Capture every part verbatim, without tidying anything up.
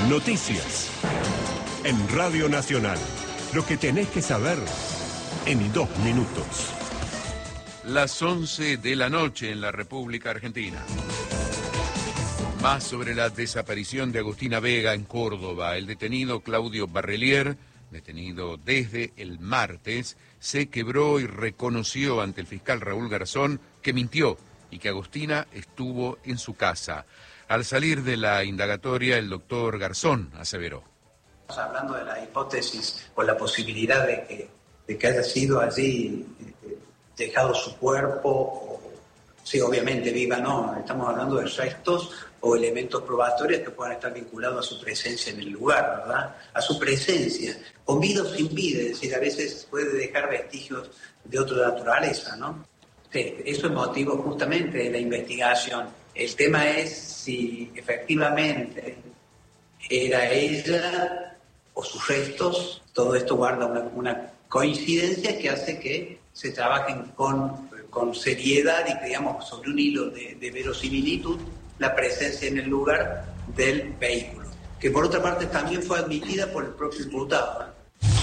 Noticias. En Radio Nacional. Lo que tenés que saber en dos minutos. Las once de la noche en la República Argentina. Más sobre la desaparición de Agustina Vega en Córdoba. El detenido Claudio Barrelier, detenido desde el martes, se quebró y reconoció ante el fiscal Raúl Garzón que mintió y que Agustina estuvo en su casa. Al salir de la indagatoria, el doctor Garzón aseveró. Estamos hablando de la hipótesis o la posibilidad de que, de que haya sido allí eh, dejado su cuerpo, o, sí, obviamente viva, no, estamos hablando de restos o elementos probatorios que puedan estar vinculados a su presencia en el lugar, ¿verdad? A su presencia, con vida o sin vida, es decir, a veces puede dejar vestigios de otra naturaleza, ¿no? Sí, eso es motivo justamente de la investigación. El tema es si efectivamente era ella o sus restos. Todo esto guarda una, una coincidencia que hace que se trabajen con, con seriedad y que, digamos, sobre un hilo de, de verosimilitud la presencia en el lugar del vehículo, que por otra parte también fue admitida por el propio imputado, ¿eh?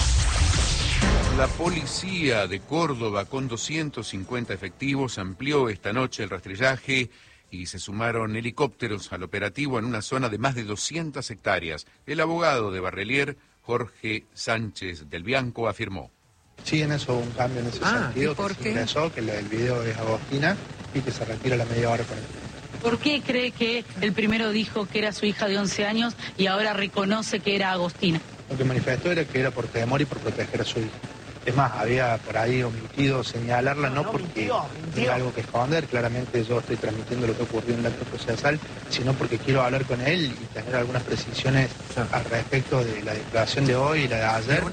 La policía de Córdoba, con doscientos cincuenta efectivos, amplió esta noche el rastrillaje y se sumaron helicópteros al operativo en una zona de más de doscientas hectáreas. El abogado de Barrelier, Jorge Sánchez del Bianco, afirmó. Sí, en eso hubo un cambio en ese ah, sentido. ¿y por que qué? Se ingresó, que el video es Agustina y que se retira a la media hora con él. ¿Por qué cree que el primero dijo que era su hija de once años y ahora reconoce que era Agustina? Lo que manifestó era que era por temor y por proteger a su hija. Es más, había por ahí omitido señalarla, no, no, no porque mintió, mintió. Tenga algo que esconder, claramente yo estoy transmitiendo lo que ocurrió en el acto procesal, sino porque quiero hablar con él y tener algunas precisiones al respecto de la declaración de hoy y la de ayer.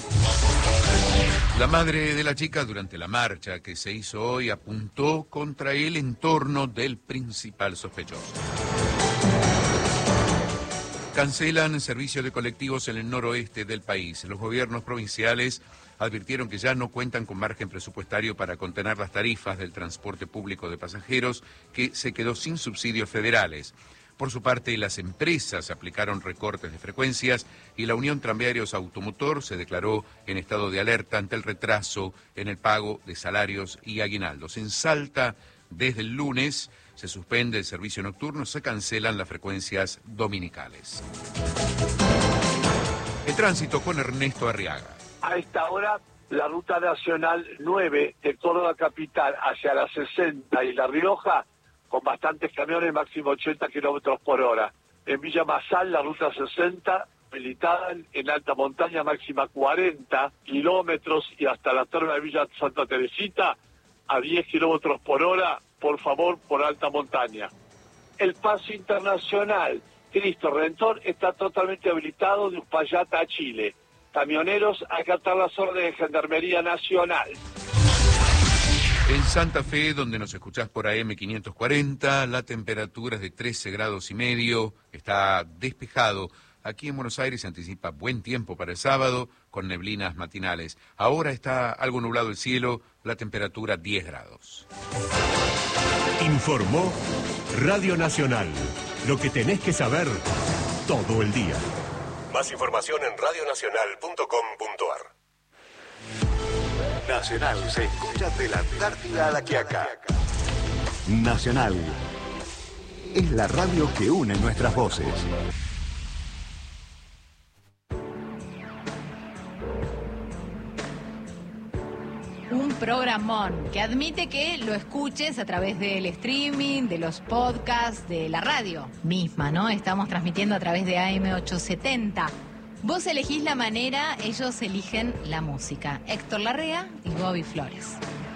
La madre de la chica, durante la marcha que se hizo hoy, apuntó contra el entorno del principal sospechoso. Cancelan servicio de colectivos en el noroeste del país. Los gobiernos provinciales advirtieron que ya no cuentan con margen presupuestario para contener las tarifas del transporte público de pasajeros, que se quedó sin subsidios federales. Por su parte, las empresas aplicaron recortes de frecuencias y la Unión Tranviarios Automotor se declaró en estado de alerta ante el retraso en el pago de salarios y aguinaldos. En Salta, desde el lunes, se suspende el servicio nocturno, se cancelan las frecuencias dominicales. El tránsito con Ernesto Arriaga. A esta hora, la ruta nacional nueve de Córdoba Capital hacia la sesenta y La Rioja, con bastantes camiones, máximo ochenta kilómetros por hora. En Villa Masal, la ruta sesenta, habilitada en alta montaña, máxima cuarenta kilómetros, y hasta la terma de Villa Santa Teresita, a diez kilómetros por hora, por favor, por alta montaña. El paso internacional Cristo Redentor está totalmente habilitado de Uspallata a Chile. Camioneros, acatar las órdenes de Gendarmería Nacional. En Santa Fe, donde nos escuchás por A M quinientos cuarenta, la temperatura es de trece grados y medio, está despejado. Aquí en Buenos Aires se anticipa buen tiempo para el sábado, con neblinas matinales. Ahora está algo nublado el cielo, la temperatura diez grados. Informó Radio Nacional. Lo que tenés que saber todo el día. Más información en radio nacional punto com punto a r. Nacional se escucha de la Antártida a la Quiaca. Nacional es la radio que une nuestras voces. Un programón que admite que lo escuches a través del streaming, de los podcasts, de la radio misma, ¿no? Estamos transmitiendo a través de A M ochocientos setenta. Vos elegís la manera, ellos eligen la música. Héctor Larrea y Bobby Flores.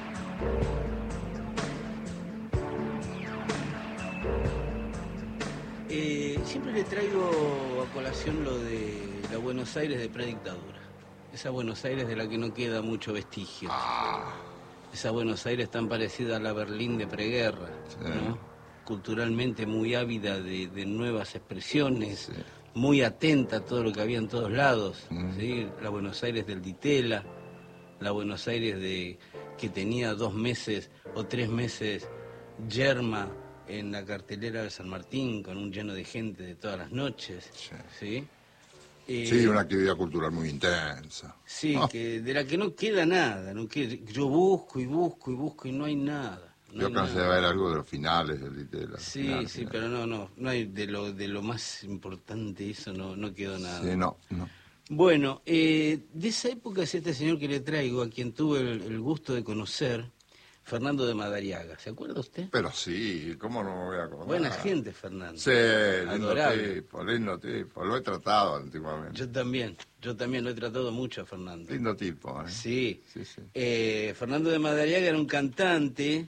Eh, siempre le traigo a colación lo de la Buenos Aires de predictadura. Esa Buenos Aires de la que no queda mucho vestigio. Ah. Esa Buenos Aires tan parecida a la Berlín de preguerra, sí, ¿no? Culturalmente muy ávida de, de nuevas expresiones, sí, muy atenta a todo lo que había en todos lados, mm. ¿sí? La Buenos Aires del Ditela, la Buenos Aires de que tenía dos meses o tres meses yerma en la cartelera de San Martín con un lleno de gente de todas las noches, sí, ¿sí? Eh, sí, una actividad cultural muy intensa. Sí, Oh. que de la que no queda nada. No queda, yo busco y busco y busco y no hay nada. No Yo hay cansé de nada. ver algo de los finales. De, de la Sí, final, sí, final. pero no, no, no hay de lo, de lo más importante, eso no, no quedó nada. Sí, no, no. Bueno, eh, de esa época es este señor que le traigo, a quien tuve el, el gusto de conocer, Fernando de Madariaga. ¿Se acuerda usted? Pero sí, ¿cómo no me voy a acordar? Buena gente, Fernando. Sí, lindo Adorable. tipo, lindo tipo. Lo he tratado antiguamente. Yo también, yo también lo he tratado mucho a Fernando. Lindo tipo, ¿eh? Sí. Sí, sí. Eh, Fernando de Madariaga era un cantante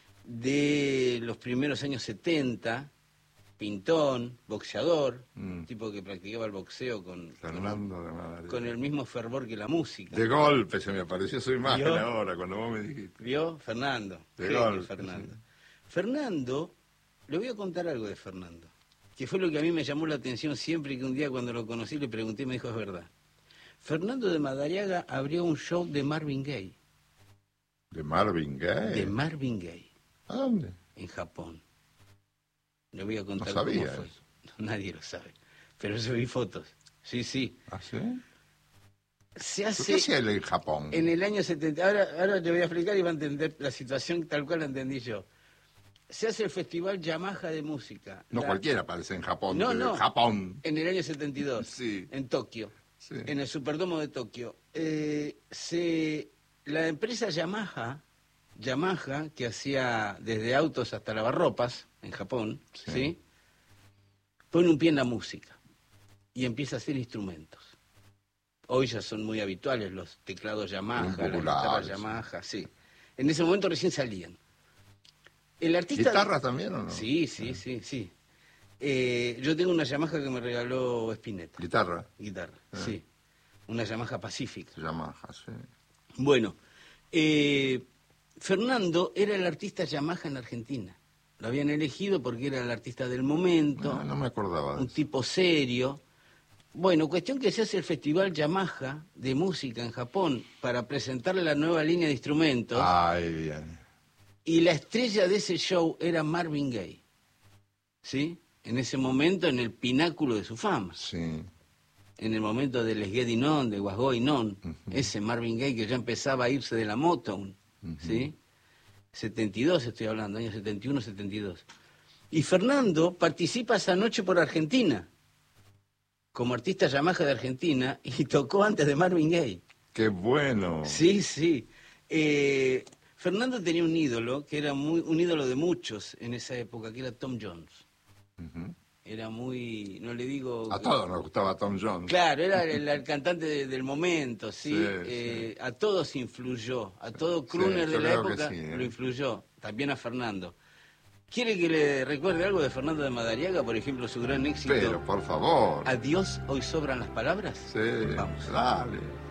de los primeros años setenta, pintón, boxeador, Mm. un tipo que practicaba el boxeo con, Fernando de Madariaga. con el mismo fervor que la música. De golpe se me apareció su imagen ¿Vio? ahora, cuando vos me dijiste. ¿Vio? Fernando. De Genio, golpe, Fernando. sí. Fernando, le voy a contar algo de Fernando, que fue lo que a mí me llamó la atención siempre que un día cuando lo conocí le pregunté y me dijo es verdad. Fernando de Madariaga abrió un show de Marvin Gaye. ¿De Marvin Gaye? De Marvin Gaye. ¿A dónde? En Japón. Le voy a contar No sabía cómo fue. eso. Nadie lo sabe. Pero yo vi fotos. Sí, sí. ¿Ah, sí? Se ¿Por hace qué hacía él en Japón? en el año setenta. Ahora, ahora te voy a explicar y va a entender la situación tal cual la entendí yo. Se hace el Festival Yamaha de Música. No La- cualquiera aparece en Japón. No, de no. Japón. En el año setenta y dos. Sí. En Tokio. Sí. En el Superdomo de Tokio. Eh, se, la empresa Yamaha, Yamaha, que hacía desde autos hasta lavarropas en Japón, Sí. ¿sí? Pone un pie en la música y empieza a hacer instrumentos. Hoy ya son muy habituales los teclados Yamaha, Muy las guitarras populares, Yamaha, sí. En ese momento recién salían. El artista... ¿Guitarras también o no? Sí, sí, sí, sí. Eh, yo tengo una Yamaha que me regaló Spinetta. ¿Guitarra? Guitarra, Ah. sí. Una Yamaha Pacífica. Yamaha, sí. Bueno, eh, Fernando era el artista Yamaha en Argentina. Lo habían elegido porque era el artista del momento, No, no me acordaba de un eso. tipo serio. Bueno, cuestión que se hace el Festival Yamaha de música en Japón para presentarle la nueva línea de instrumentos. Ay, bien. Y la estrella de ese show era Marvin Gaye. ¿Sí? En ese momento, en el pináculo de su fama. Sí. En el momento del Let's Get It On, de What's Going On, Ujú. ese Marvin Gaye que ya empezaba a irse de la Motown, Ujú. ¿sí? setenta y dos estoy hablando, año setenta y uno, setenta y dos. Y Fernando participa esa noche por Argentina, como artista Yamaha de Argentina, y tocó antes de Marvin Gaye. ¡Qué bueno! Sí, sí. Eh, Fernando tenía un ídolo, que era muy, un ídolo de muchos en esa época, que era Tom Jones. Ujú. Era muy, no le digo... A todos nos gustaba Tom Jones. Claro, era el, el cantante de- del momento, ¿sí? Sí, Eh, a todos influyó, a todo crooner Sí, de yo la creo que época sí, ¿eh? lo influyó, también a Fernando. ¿Quiere que le recuerde algo de Fernando de Madariaga, por ejemplo, su gran éxito? Pero, por favor. ¿Adiós, hoy sobran las palabras? Sí, Vamos. dale.